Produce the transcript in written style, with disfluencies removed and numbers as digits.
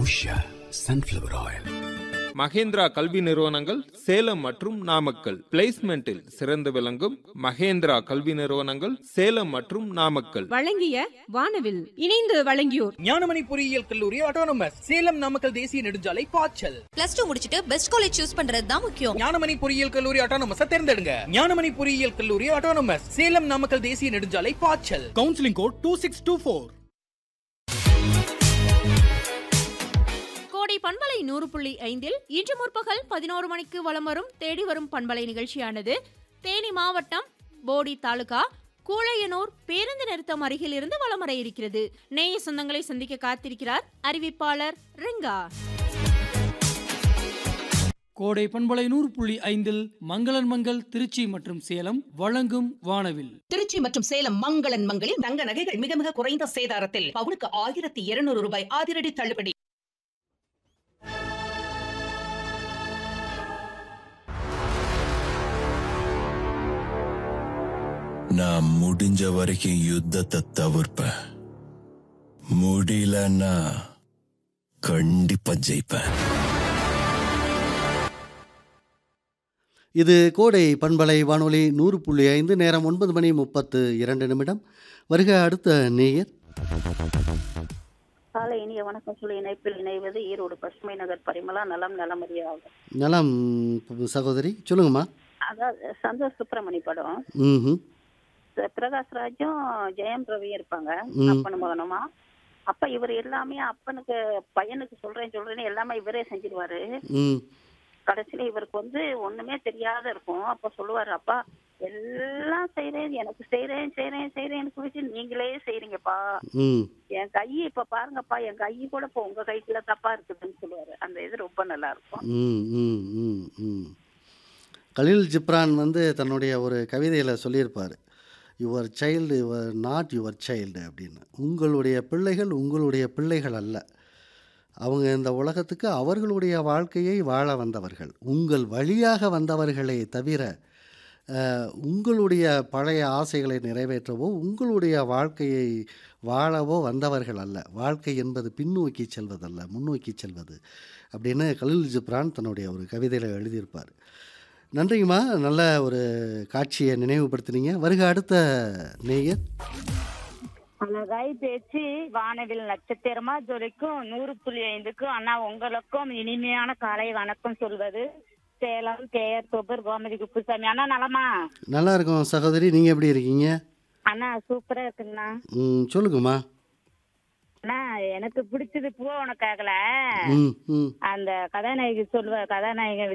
Usha sunflower oil. Mahindra கல்வி நிறுவனங்கள் சேலம் மற்றும் நாமக்கல். பிளேஸ்மெண்டில் சிறந்து விளங்கும் மகேந்திரா கல்வி நிறுவனங்கள் சேலம் மற்றும் நாமக்கல். வழங்கிய வானவில். இணைந்து வழங்கியோர் ஞானமணி பொறியியல் கல்லூரி ஆட்டோனமஸ் சேலம் நாமக்கல் தேசிய நெடுஞ்சாலை பாய்ச்சல். +2 முடிச்சிட்டு பெஸ்ட் காலேஜ் சூஸ் பண்றது தான் முக்கியம். ஞானமணி பொறியியல் கல்லூரி ஆட்டோனமஸ் தேர்ந்தெடுங்க. ஞானமணி பொறியியல் கல்லூரி ஆட்டோனமஸ் சேலம் நாமக்கல் தேசிய நெடுஞ்சாலை பாய்ச்சல். Counselling code 2624. கோடை பண்பலை 100.5 இன்று முற்பகல் 11 மணிக்கு வலம் வரும் தேடி வரும் பண்பலை நிகழ்ச்சியானது தேனி மாவட்டம் போடி தாலுகா கூழையனூர் பேருந்து நிறுத்தம் அருகில் இருந்து வலம் வர இருக்கிறது. நேய சொந்தங்களை சந்திக்க காத்திருக்கிறார் அறிவிப்பாளர் ரெங்கா. கோடை பண்பலை 100.5 மங்களன் மங்கள் திருச்சி மற்றும் சேலம் வழங்கும் வானவில். திருச்சி மற்றும் சேலம் மங்களன் மங்களில் தங்க நகைகள் மிக மிக குறைந்த சேதாரத்தில் பவுனுக்கு 1200 ரூபாய் அதிரடி தள்ளுபடி. நான் முடிஞ்ச வரைக்கும் யுத்தத்தை தவிர்ப்பேன். முடியலன்னா கண்டிப்பா ஜெயிப்பேன். இது கோடை பண்பலை வானொலி 100.5. நேரம் 9:32. வருக அடுத்த நேயர். காலை இனிய வணக்கம் சொல்லி இணைப்பில் இணைவது ஈரோடு பசுமை நகர் பரிமளா. நலமறியாகும். நலம் சகோதரி, சொல்லுங்கம்மா. அதாவது சந்தோஷ் சுப்பிரமணி படம். பிரகாஷ்ராஜும் ஜெயம் ரவியும் இருப்பாங்க, அப்பனு மகனுமா. அப்ப இவர் எல்லாமே அப்பனுக்கு பையனுக்கு சொல்றேன்னு எல்லாமே இவரே செஞ்சிருவாரு. கடைசியில இவருக்கு ஒண்ணுமே தெரியாத இருக்கும். அப்ப சொல்லுவாரு, அப்பா எல்லாம் செய்யறேன், எனக்கு செய்யறேன் குறிச்சு நீங்களே செய்யறீங்கப்பா. என் கை இப்ப பாருங்கப்பா, என் கை கூட இப்ப உங்க கைக்குள்ள தப்பா இருக்குதுன்னு சொல்லுவாரு. அந்த இது ரொம்ப நல்லா இருக்கும். கலீல் ஜிப்ரான் தன்னுடைய ஒரு கவிதையில் சொல்லியிருப்பார், your child your not your child அப்படின்னு. உங்களுடைய பிள்ளைகள் உங்களுடைய பிள்ளைகள் அல்ல, அவங்க இந்த உலகத்துக்கு அவர்களுடைய வாழ்க்கையை வாழ வந்தவர்கள், உங்கள் வழியாக வந்தவர்களே தவிர உங்களுடைய பழைய ஆசைகளை நிறைவேற்றவோ உங்களுடைய வாழ்க்கையை வாழவோ வந்தவர்கள் அல்ல. வாழ்க்கை என்பது பின்னோக்கி செல்வதல்ல, முன்னோக்கி செல்வது அப்படின்னு கலீல் ஜிப்ரான் தன்னுடைய ஒரு கவிதையில் எழுதியிருப்பார். நன்றிங்கம்மா, நல்ல ஒரு காட்சியை நினைவுபடுத்தினீங்க. வருக அடுத்த நேயர். அழகாய் பேச்சு வானவில் நட்சத்திரமா ஜொலிக்கும் 100.5க்கும் அண்ணா உங்களுக்கும் இனிமையான காலை வணக்கம் சொல்வது சேலம் கேஆர் தொபர் கோமதி குப்புசாமி. அண்ணா நலமா? நல்லா இருக்கும் சகோதரி, நீங்க எப்படி இருக்கீங்க? அண்ணா சூப்பரா இருக்குங்கண்ணா. சொல்லுங்கம்மா. அண்ணா எனக்கு பிடிச்சது பூ உனக்காகல அந்த கதாநாயகி கதாநாயகன்